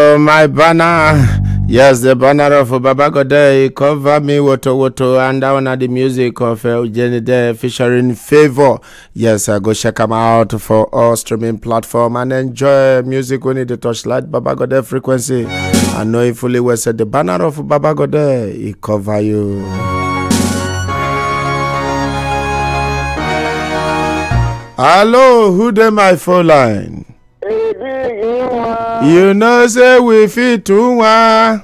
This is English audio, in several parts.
my banner. Yes, the banner of Baba Gode cover me woto and down at the music of Jenny Day featuring Favor. Yes, go check them out for all streaming platform and enjoy music when it touchlight Baba Gode frequency. I know you fully well said the banner of Baba Gode he cover you. Hello, who dey my phone line? You know say we fit to one.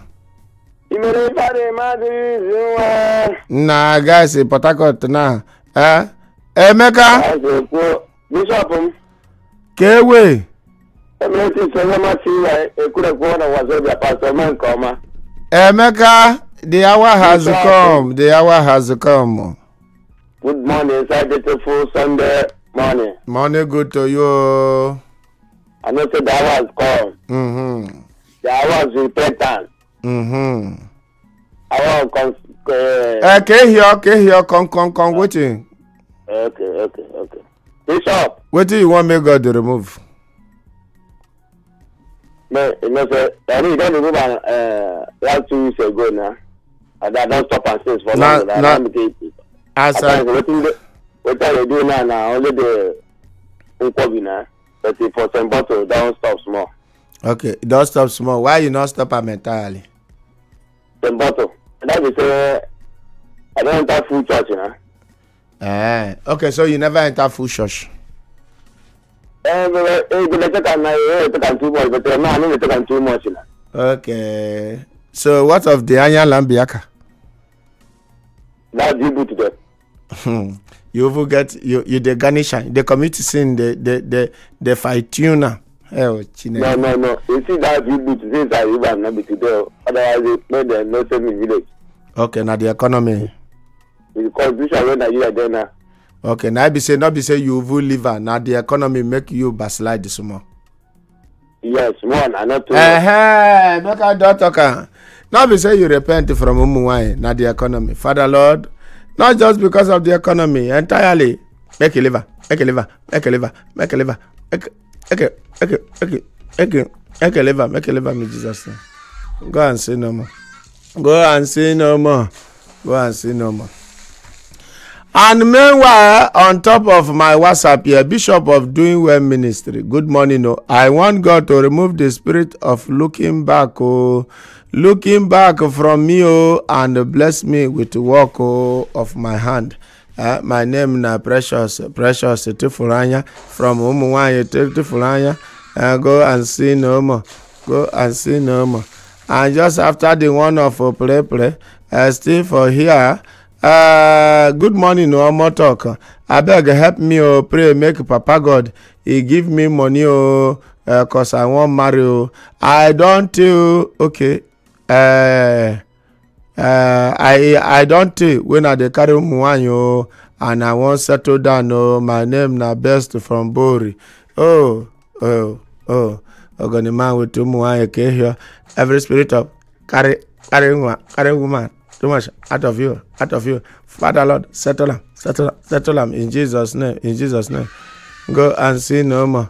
Nah, guys, Port Harcourt now. Emeka? Bishop. Kewe? Emeka, the hour has come. The hour has come. Good morning, it's a beautiful Sunday morning. Morning good to you. I know the hour has come. Mm-hmm. The hour is important. Mm-hmm. Hour comes. Here, come, waiting. Okay. Bishop. What do you want me God to remove? No, you know, sir, I don't remove last 2 weeks ago now. I don't stop and say for long. As I what are you doing now? Only the Unkobina, but for some bottle, don't stop small. Okay, don't stop small. Why you not stop them entirely? Some bottle. That is I don't enter full church, you know. Okay, so you never enter full church. Too much, you know. Okay. So what of the Anya Lambiaka? That's you to them. You will get you the Ganisha, the community sin, the fight tuner. No. You see that you boot since I even not be today. Otherwise, they made the no same village. Okay, now the economy. Because this is when Nigeria there now. Okay, now be say you will live now the economy make you backslide this more. Yes, one and not two. Make a don't talk. Now be say you repent from Umuwai, now the economy. Father Lord, not just because of the economy, entirely. Make a liver, me Jesus name. Go and say no more. And meanwhile, on top of my WhatsApp here, Bishop of Doing Well Ministry. Good morning. I want God to remove the spirit of looking back from me, and bless me with the work of my hand. My name is Precious Tifuranya from Umuwanye Tifuranya. Go and see no more. And just after the one of play, still for here. Good morning, no more talk. I beg help me, pray make Papa God. He give me money, cause I want marry. I don't tell. Okay. I don't tell when I dey carry Umuwanyo and I want settle down. My name na Best from Bori. Oh. Ogoniman with Umuwanyo ke here. Every spirit of carry woman. Too much out of you. Father Lord, settle them in Jesus' name. Go and sin no more.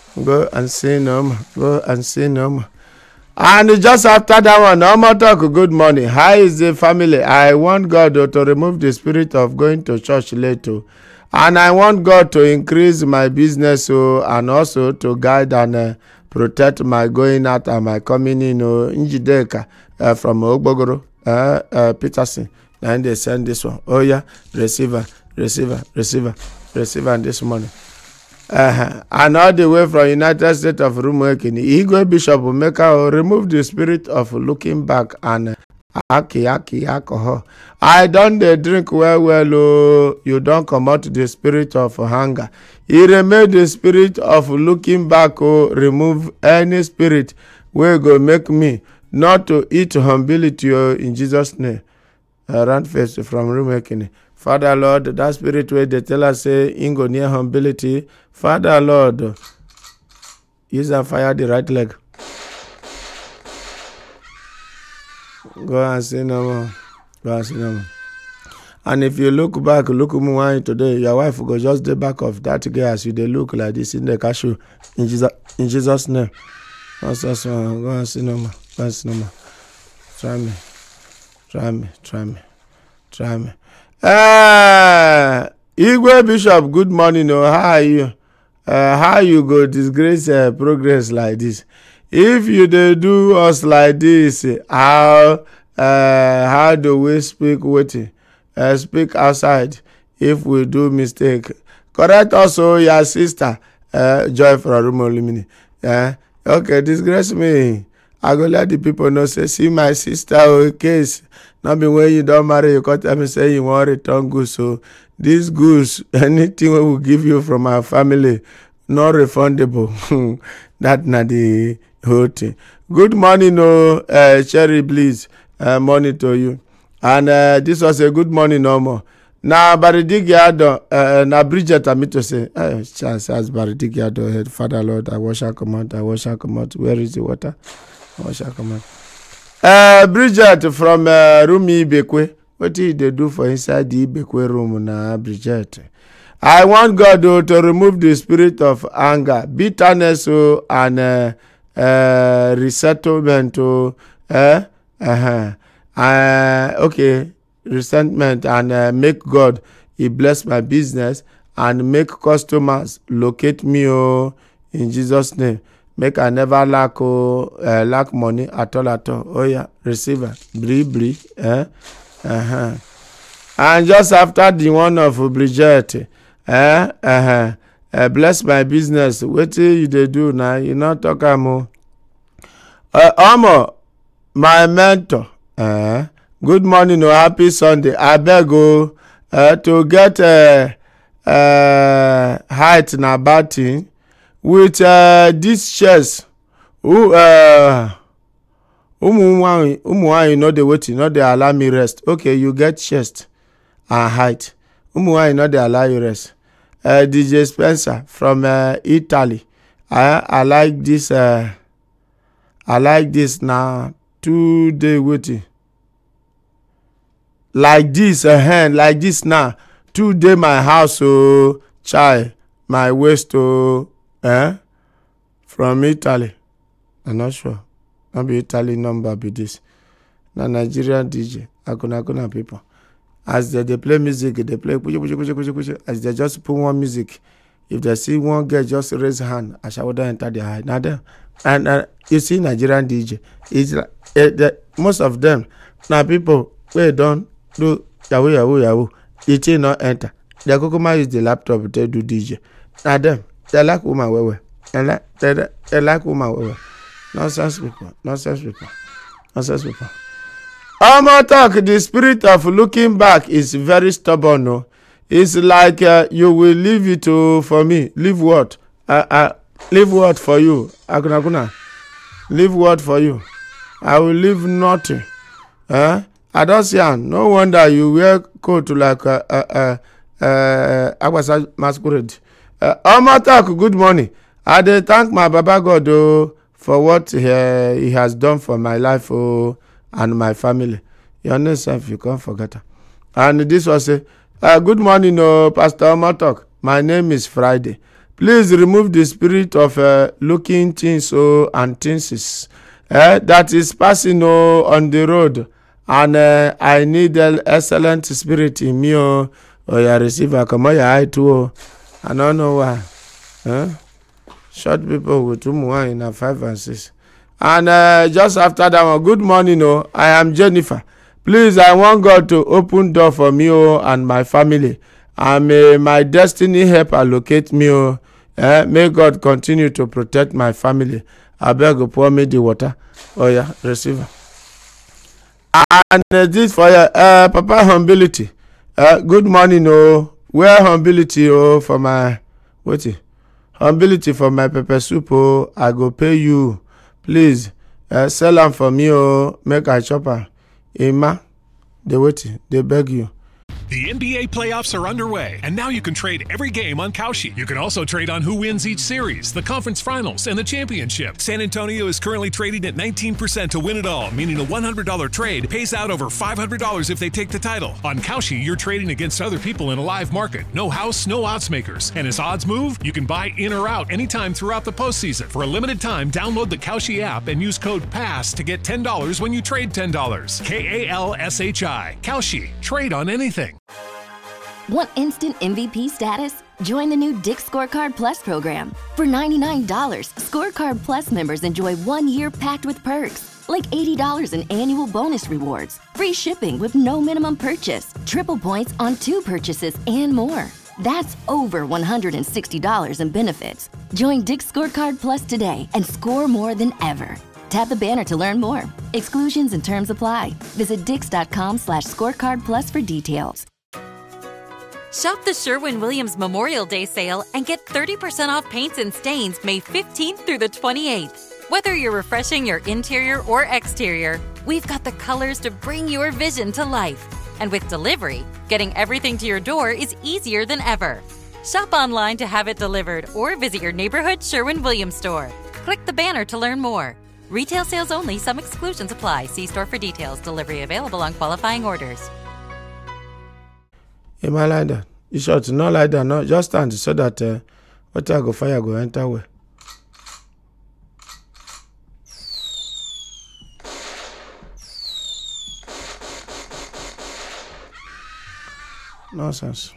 And just after that one, no more talk. Good morning. How is the family? I want God to remove the spirit of going to church later. And I want God to increase my business and also to guide and protect my going out and my coming in. Njideka from Ogbogoro. Peterson, and they send this one. Oh yeah, receiver this morning. And all the way from United States of Rumuekini, Igwe Bishop Maker remove the spirit of looking back and alcohol. I don't drink well. You don't come out the spirit of hunger. He remove the spirit of looking back. Remove any spirit where go make me not to eat humility in Jesus' name. Round face from Rumuekini. Father Lord, that spirit where they tell us say ingo near humility. Father Lord, use and fire the right leg. Go and say no more. And if you look back, look today, your wife will go just the back of that girl as you they look like this in the cashew. In Jesus' name. Nonsense one. Go and see normal. Go and see normal. Try me. Igwe Bishop, good morning. Oh, how are you? How you go disgrace progress like this? If you dey do us like this, how do we speak wetin? Speak outside if we do mistake. Correct also your sister, Joy from Rumolumini. Okay, disgrace me. I go let the people know, say, see my sister, case. Not be when you don't marry, you come tell me, say you want return goods. So this goods, anything we will give you from our family, not refundable. That not the whole thing. Good morning, Cherry, please. Morning to you. And this was a good morning, no more. Now, Baridigiado, now Bridget, I mean to say, chance as Baridigiado head, Father Lord, I wash her come out. Where is the water? I wash her come out. Bridget from Rumi Ibekwe. What did they do for inside the Ibekwe room now, Bridget? I want God to remove the spirit of anger, bitterness, and resettlement. Okay. Resentment, and make God he bless my business and make customers locate me in Jesus name. Make I never lack money at all. Oh yeah, receiver bri and just after the one of Bridget, bless my business. What you they do now? You not talk more. My mentor. Good morning or happy Sunday. I beg to get height na bad thing with this chest. You know the waiting, not they allow me rest. Okay, you get chest and height. Not they allow you rest. DJ Spencer from Italy. I like this. I like this now. 2 day waiting. Like this, like this now. 2 day my house, child, my waist, from Italy. I'm not sure. Maybe Italy number be this. Now Nigerian DJ, Akuna people. As they play music, they play as they just put one music. If they see one girl just raise hand, I shall enter their eye. Now them, and you see Nigerian DJ, it's like, most of them now people where don't do yahoo. It will not enter. They go use the laptop to do DJ. Now them, they like woman well. They like woman well. Nonsense people. Talk, the spirit of looking back is very stubborn. No? It's like you will leave it for me. Leave what? Leave what for you? Akuna. Leave what for you? I will leave nothing. I don't see. No wonder you wear coat like Agbasa masquerade. Talk, good morning. I dey thank my Baba God for what he has done for my life and my family. Your name self, you can't forget. And this was a good morning, Pastor Omotalk. My name is Friday. Please remove the spirit of looking things and things that is passing on the road. And I need an excellent spirit in me. You receive come on your eye too. I don't know why. Short people with 2 in 5 and 6. And just after that one, good morning. I am Jennifer. Please, I want God to open door for me and my family. And may my destiny help allocate me. May God continue to protect my family. I beg you, pour me the water. Oh yeah, receiver. And this for Papa Humility. Good morning, where humility for my humility for my pepper soup. I go pay you. Please sell them for me. Make I chop her. Emma, they waiting. They beg you. The NBA playoffs are underway, and now you can trade every game on Kalshi. You can also trade on who wins each series, the conference finals, and the championship. San Antonio is currently trading at 19% to win it all, meaning a $100 trade pays out over $500 if they take the title. On Kalshi, you're trading against other people in a live market. No house, no odds makers. And as odds move, you can buy in or out anytime throughout the postseason. For a limited time, download the Kalshi app and use code PASS to get $10 when you trade $10. KALSHI. Kalshi. Trade on anything. Want instant MVP status? Join the new Dick's Scorecard Plus program. For $99, Scorecard Plus members enjoy 1 year packed with perks, like $80 in annual bonus rewards, free shipping with no minimum purchase, triple points on 2 purchases, and more. That's over $160 in benefits. Join Dick's Scorecard Plus today and score more than ever. Tap the banner to learn more. Exclusions and terms apply. Visit dix.com/scorecardplus for details. Shop the Sherwin-Williams Memorial Day sale and get 30% off paints and stains May 15th through the 28th. Whether you're refreshing your interior or exterior, we've got the colors to bring your vision to life. And with delivery, getting everything to your door is easier than ever. Shop online to have it delivered or visit your neighborhood Sherwin-Williams store. Click the banner to learn more. Retail sales only. Some exclusions apply. See store for details. Delivery available on qualifying orders. Am I like that? You should not like that. No, just stand so that what I go fire go enter way. Nonsense.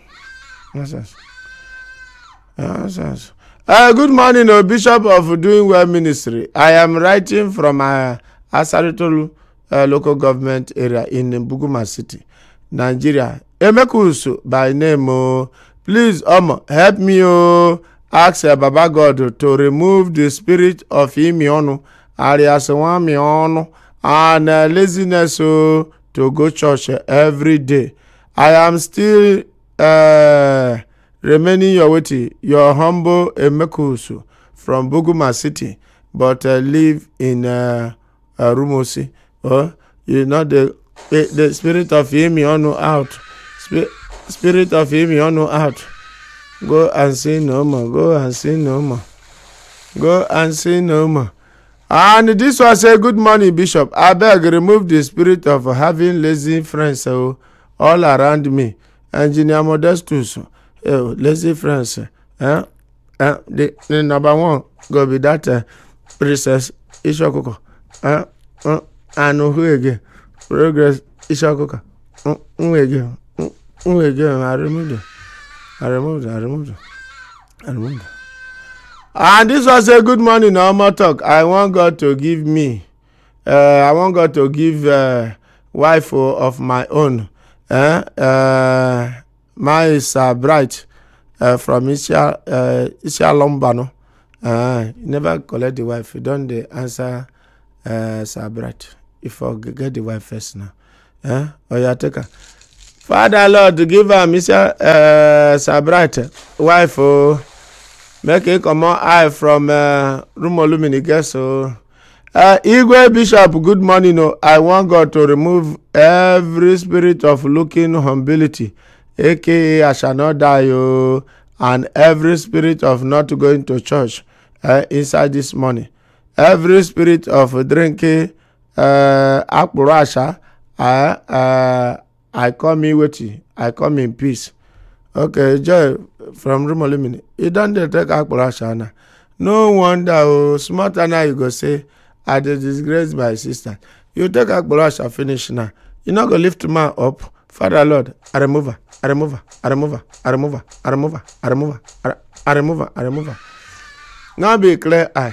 Good morning, Bishop of Doing Well Ministry. I am writing from Asaritolu local government area in Buguma City, Nigeria. Emekusu by name. Please, help me. Ask Baba God to remove the spirit of imionu, alias wamionu, and laziness to go church every day. I am still remaining your humble Emekusu from Buguma City, but live in Rumosi. You know the spirit of imionu out. Spirit of imionu out. Go and sin no more. Go and sin no more. Go and sin no more. And this was a good morning, Bishop. I beg, remove the spirit of having lazy friends all around me. Engineer Modestus, lazy friends. The number one go be that Princess Ishokoko. And who again? Progress Ishokoko. Who again? I removed it. And this was a good morning, normal talk. I want God to give me, wife of my own. My is bright from Isha Lombano. Never collect the wife. You don't answer bright. If I get the wife first now. Or you take her. Father Lord, give her Mr. Sabright, wife, make it come on eye from Rumolumini guess. Igwe Bishop, good morning. I want God to remove every spirit of looking humility, aka I shall not die, and every spirit of not going to church inside this morning. Every spirit of drinking Akburasha, I come in waiting. I come in peace. Okay, Joy from Rumolumini. You don't take Akburasha. No wonder, smarter now you go say, I did disgrace my sister. You take Akburasha finish now. You not go lift man up. Father Lord, I remove her. Now be clear eye.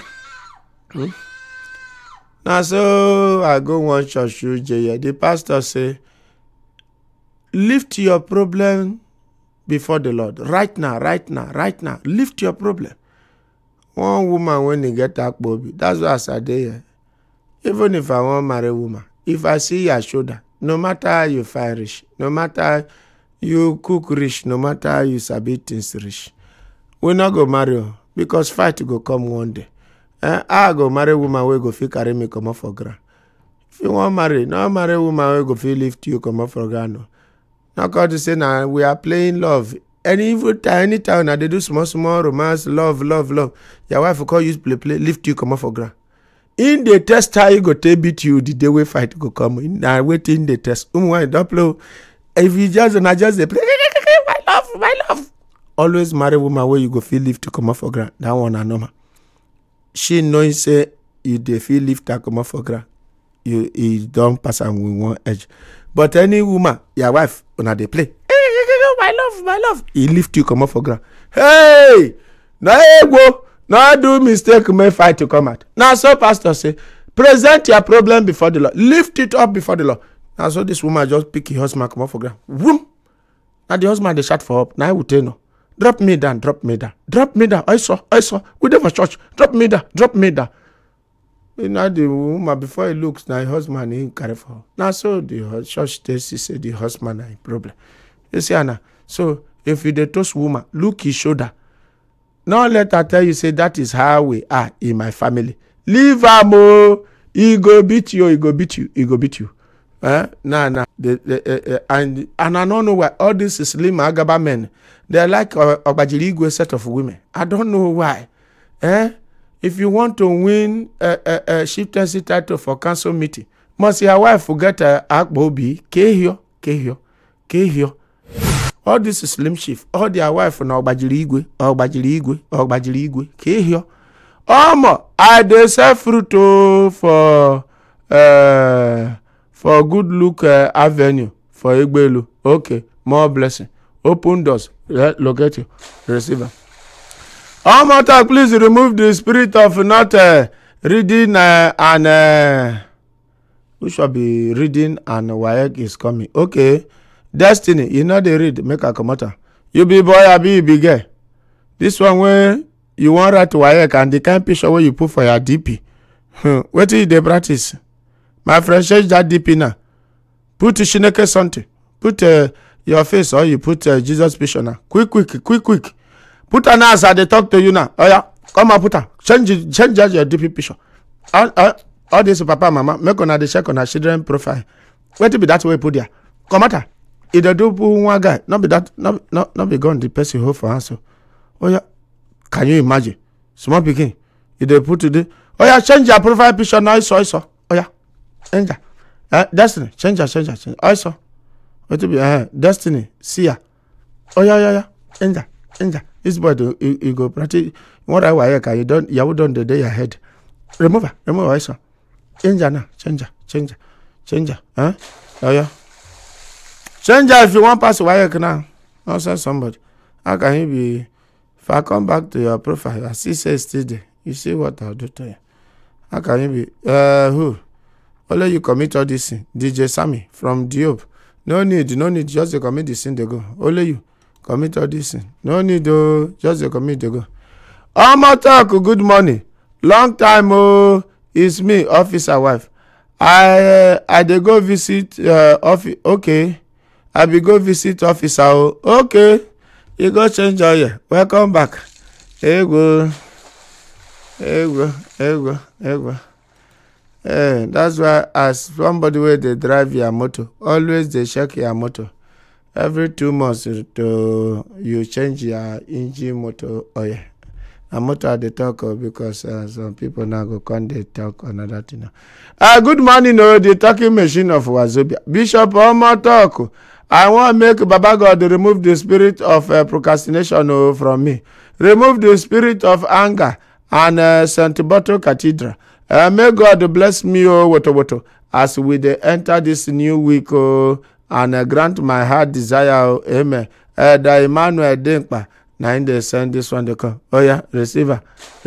Now so I go one church UJ. The pastor say, lift your problem before the Lord. Right now. Lift your problem. One woman when you get that baby, that's why I said there. Even if I want marry a woman, if I see your shoulder, no matter how you find rich, no matter you cook rich, no matter you sabi things rich, we not go marry her because fight go come one day. I go marry a woman wey go fit carry me come off for ground. If you want marry, no marry a woman wey go fit lift you come off for ground. Now God is saying, now we are playing love. And even anytime now they do small romance, love. Your wife will call you play, lift you, come off for ground. In the test, how you go to beat you, the day we fight go come. Now waiting the test. Don't play. If you just they play, my love. Always marry woman where you go feel lift to come off for ground. That one I normal. She knows say you dey feel lift to come off for ground. You don't pass and with one edge. But any woman, your wife, when they play, my love, he lift you come off for ground. Hey, now do mistake, may fight to come out. Now so pastor say, present your problem before the Lord, lift it up before the Lord. Now so this woman just pick his husband come off for ground. Vroom. Now the husband they shout for up. Now I will tell no. Drop me down. I saw. We there for church. Drop me down. Now the woman before he looks, now the husband he carry for her. Now so the church they say the husband is a problem. You see Anna. So if you dey toast woman, look his shoulder. Now let her tell you say that is how we are in my family. Leave her more. He go beat you. And I don't know why all these Slim Agaba men, they're like Obajiri set of women. I don't know why. If you want to win a chieftaincy title for council meeting, must your wife forget Akbobi, Kehio. All this is Slim Chief, all their wife na Obajiri Igwe, Kehio. I dey sell fruit for good look avenue for Igbelu. Okay, more blessing. Open doors. Locate you. Receiver. Talk, please remove the spirit of not reading and who shall be reading and WAEC is coming. Okay. Destiny, you know they read, make a commander. You be boy, I be girl. This one where you want write WAEC and the kind of picture where you put for your DP. What is the practice? My friend, change that DP now. Put Shineke something. Put your face or you put Jesus picture now. Quick. Put an ass as they talk to you now. Oh yeah, come on, put her. Change your DP picture. All this papa, mama, make on the check on her children profile. Where to be that way put there? Come on. If they do put one guy, not be that, not be gone the person who for answer. Oh yeah, can you imagine? Small picking. If they put today, oh yeah, change your profile picture now. I saw. Oh yeah. Change Destiny, change. I saw. What to be Destiny, see ya. Oh yeah. Change. This boy you go practice. What I want you don't the day ahead. Remove I saw. Change now. Change. Oh yeah. Change if you want pass WAEC now. Also somebody. How can you be? If I come back to your profile, I see say still there. You see what I'll do to you. How can you be? Who? Only you commit all this sin. DJ Sammy from Diop. No need, just to commit the sin they go. Only you commit all this sin. No need, just to commit they go. Talk, good morning. Long time, it's me, officer wife. I dey go visit office. Okay. I be go visit officer. Okay. You go change all year. Welcome back. Here go. That's why as somebody where they drive your motor, always they check your motor. Every 2 months to you change your engine motor oil. A motor they talk because some people now go come they talk another thing. Good morning, the talking machine of Wazobia. Bishop Omo talk. I want to make Baba God remove the spirit of procrastination from me. Remove the spirit of anger and St. Bottle Cathedral. May God bless me, woto, as we enter this new week, and grant my heart desire, amen. The Emmanuel Dinkpa, now they send this one to come. Oh yeah, receiver.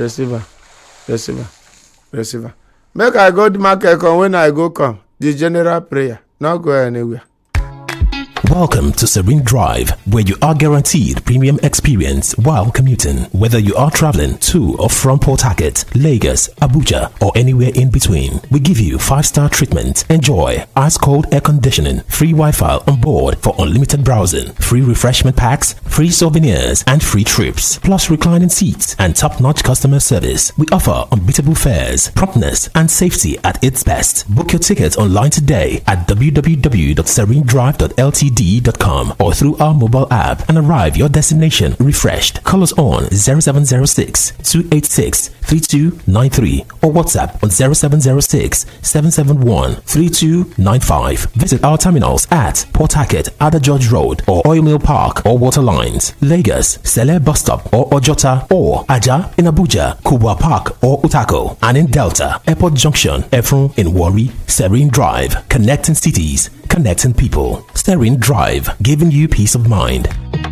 Make I go to market when I go come. The general prayer, not go anywhere. Welcome to Serene Drive, where you are guaranteed premium experience while commuting. Whether you are traveling to or from Port Harcourt, Lagos, Abuja, or anywhere in between, we give you 5-star treatment. Enjoy ice-cold air conditioning, free Wi-Fi on board for unlimited browsing, free refreshment packs, free souvenirs, and free trips, plus reclining seats and top-notch customer service. We offer unbeatable fares, promptness, and safety at its best. Book your tickets online today at www.serenedrive.ltd www.ccpd.com or through our mobile app and arrive your destination refreshed. Call us on 0706 286 3293 or WhatsApp on 0706 771 3295. Visit our terminals at Port Harcourt, Ada George Road or Oil Mill Park or Water Lines, Lagos, Sele Bus Stop or Ojota or Aja in Abuja, Kubwa Park or Utako, and in Delta, Airport Junction, Efron in Warri, Serene Drive, connecting cities, connecting people. Serene Drive, giving you peace of mind.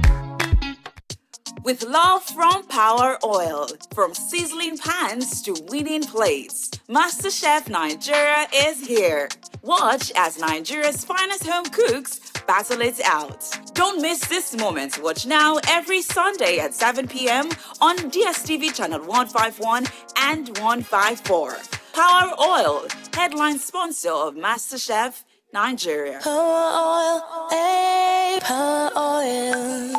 With love from Power Oil, from sizzling pans to winning plates, MasterChef Nigeria is here. Watch as Nigeria's finest home cooks battle it out. Don't miss this moment. Watch now every Sunday at 7 p.m. on DSTV channel 151 and 154. Power Oil, headline sponsor of MasterChef Nigeria. Power Oil, hey, Power Oil.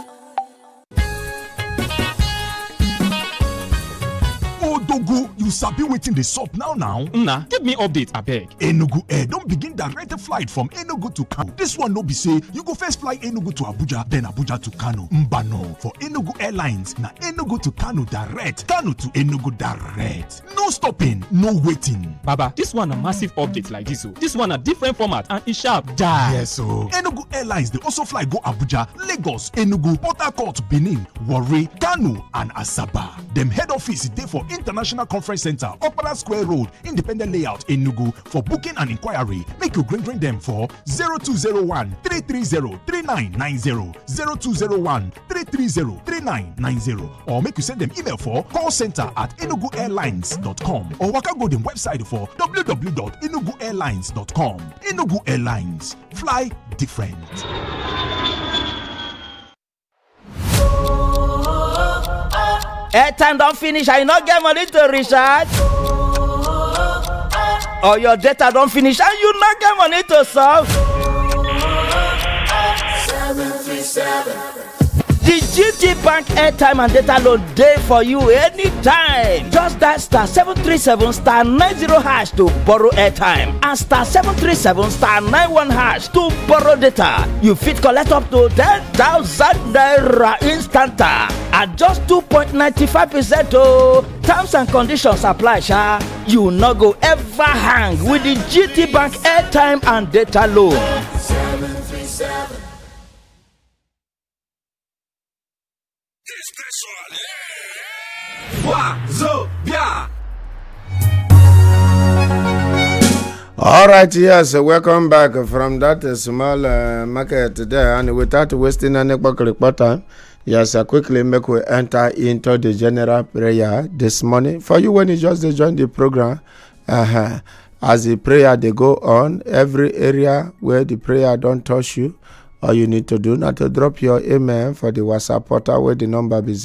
Odogu, you sabi wetin dey sup now? Nna, give me update abeg. Enugu Air don begin direct flight from Enugu to Kano. This one no be say you go first fly Enugu to Abuja, then Abuja to Kano. Mbano, for Enugu Airlines, na Enugu to Kano direct, Kano to Enugu direct. No stopping, no waiting. Baba, this one na massive update like this o. This one na different format and e sharp die. Yes o. Enugu Airlines dey also fly go Abuja, Lagos, Enugu, Port Harcourt, Benin, Warri, Kano and Asaba. Dem head office dey for International Conference Center, Opera Square Road, Independent Layout, Enugu. For booking and inquiry, make you ring them for 0201 330 3990, 0201 330 3990, or make you send them email for callcenter@enuguairlines.com or waka go dem website for www.enuguairlines.com. Enugu Airlines, fly different. Airtime don't finish, I not get money to recharge. Or your data don't finish and you not get money to solve. 737. The GT Bank airtime and data load day for you anytime. Just dial star 737 star 90 hash to borrow airtime and star 737 star 91 hash to borrow data. You fit collect up to 10,000 naira instanta at just 2.95%. Oh, terms and conditions apply, sha. You no go ever hang with the GT Bank airtime and data load. 737. All right, yes, welcome back from that small market there, and without wasting any time, yes, I quickly make we enter into the general prayer this morning. For you, when you just join the program, as the prayer they go on, every area where the prayer don't touch you, all you need to do now to drop your email for the WhatsApp portal where the number be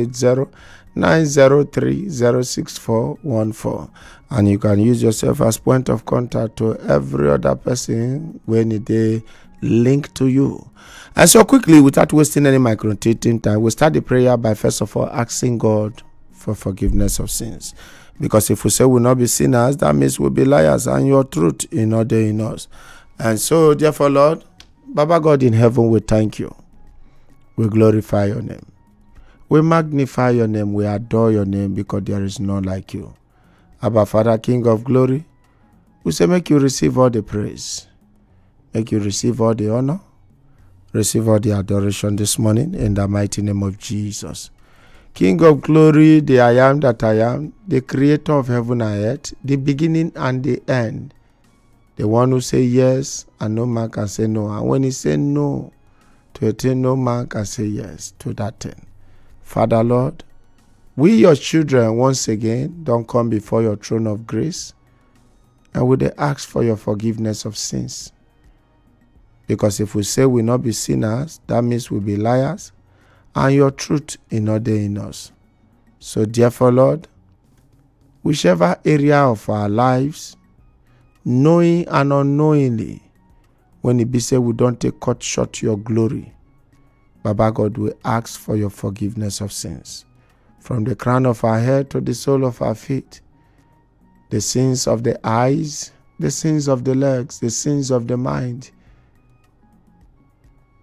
080-903-06414, and you can use yourself as point of contact to every other person when they link to you. And so quickly, without wasting any micro-teaching time, we start the prayer by first of all asking God for forgiveness of sins. Because if we say we'll not be sinners, that means we'll be liars, and your truth is not there in us. And so, therefore, Lord, Baba God in heaven, we thank you. We glorify your name. We magnify your name. We adore your name because there is none like you. Abba Father, King of glory, we say make you receive all the praise. Make you receive all the honor. Receive all the adoration this morning in the mighty name of Jesus. King of glory, the I am that I am, the creator of heaven and earth, the beginning and the end. The one who say yes and no man can say no. And when he say no to a thing, no man can say yes to that thing. Father, Lord, we, your children, once again, don't come before your throne of grace. And we ask for your forgiveness of sins. Because if we say we not be sinners, that means we be liars. And your truth is not there in us. So therefore, Lord, whichever area of our lives, knowing and unknowingly, when it be said we don't take cut short your glory, Baba God, we ask for your forgiveness of sins. From the crown of our head to the sole of our feet, the sins of the eyes, the sins of the legs, the sins of the mind,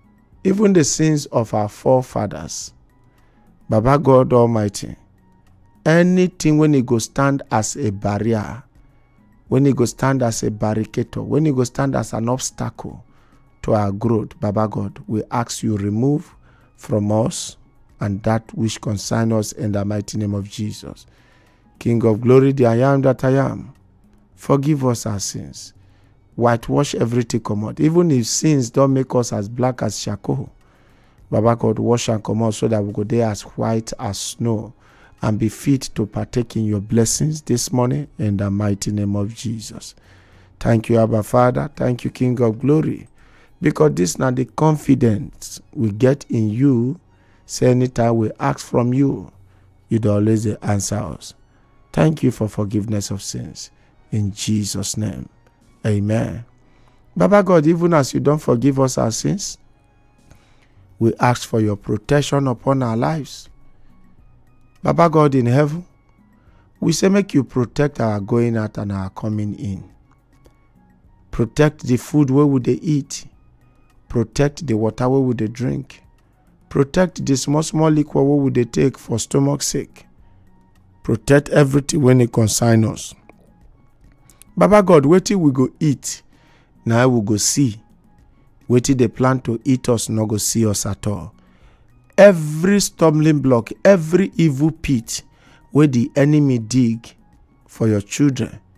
even the sins of our forefathers. Baba God Almighty, anything when it go stand as a barrier, when it go stand as a barricade, when it go stand as an obstacle to our growth, Baba God, we ask you remove from us and that which concern us in the mighty name of Jesus. King of glory, the I am that I am, forgive us our sins. Whitewash everything come out. Even if sins don't make us as black as charcoal, Baba God, wash and come out so that we go there as white as snow and be fit to partake in your blessings this morning in the mighty name of Jesus. Thank you, Abba Father. Thank you, King of glory, because this now the confidence we get in you. Say anytime we ask from you, you'd always answer us. Thank you for forgiveness of sins. In Jesus' name, amen. Baba God, even as you don't forgive us our sins, we ask for your protection upon our lives. Baba God in heaven, we say make you protect our going out and our coming in. Protect the food where we dey eat. Protect the water where we dey drink. Protect the small liquor where we dey take for stomach's sake. Protect everything when it concerns us. Baba God, wetin we go eat, now we go see. Wetin they plan to eat us, no go see us at all. Every stumbling block, every evil pit where the enemy dig for your children,